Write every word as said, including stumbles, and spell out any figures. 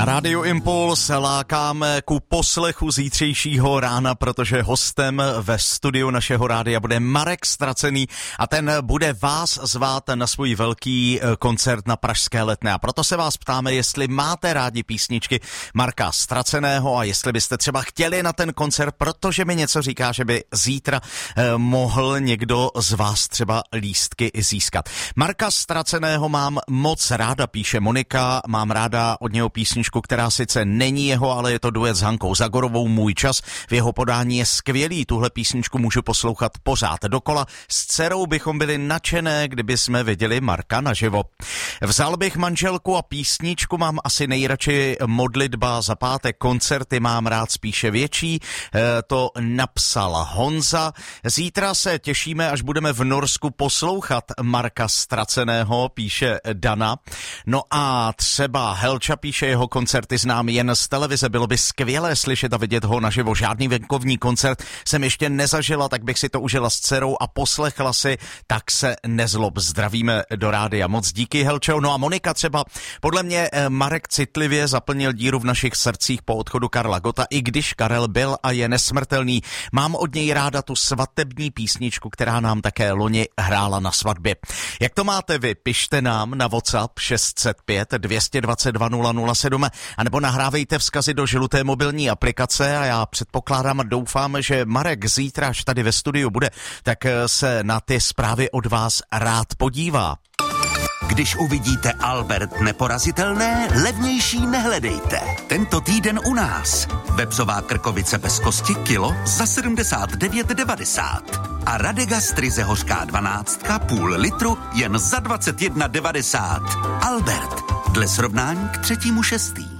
Na Rádiu Impuls lákáme ku poslechu zítřejšího rána, protože hostem ve studiu našeho rádia bude Marek Stracený a ten bude vás zvát na svůj velký koncert na Pražské Letné. A proto se vás ptáme, jestli máte rádi písničky Marka Straceného a jestli byste třeba chtěli na ten koncert, protože mi něco říká, že by zítra eh, mohl někdo z vás třeba lístky získat. Marka Straceného mám moc ráda, píše Monika, mám ráda od něho písničku, která sice není jeho, ale je to duet s Hankou Zagorovou, Můj čas. V jeho podání je skvělý, tuhle písničku můžu poslouchat pořád dokola. S dcerou bychom byli nadšené, kdyby jsme viděli Marka naživo. Vzal bych manželku a písničku mám asi nejradši Modlitba za pátek, koncerty mám rád spíše větší, to napsal Honza. Zítra se těšíme, až budeme v Norsku poslouchat Marka Straceného, píše Dana. No a třeba Helča píše, jeho koncerty znám jen z televize, bylo by skvělé slyšet a vidět ho naživo. Žádný venkovní koncert jsem ještě nezažila, tak bych si to užila s dcerou a poslechla si, tak se nezlob. Zdravíme do rádia. Moc díky, Helčo. No a Monika třeba, podle mě Marek citlivě zaplnil díru v našich srdcích po odchodu Karla Gotta, i když Karel byl a je nesmrtelný. Mám od něj ráda tu svatební písničku, která nám také loni hrála na svatbě. Jak to máte vy? Pište nám na WhatsApp šest set pět dvě dva dva nula nula sedm anebo nahrávejte vzkazy do žluté mobilní aplikace a já předpokládám a doufám, že Marek zítra, až tady ve studiu bude, tak se na ty zprávy od vás rád podívá. Když uvidíte Albert neporazitelné, levnější nehledejte. Tento týden u nás. Vepřová krkovice bez kosti kilo za sedmdesát devět devadesát. A Radega Stryze hořká dvanáctka půl litru jen za dvacet jedna devadesát. Albert. Dle srovnání k třetímu šestý.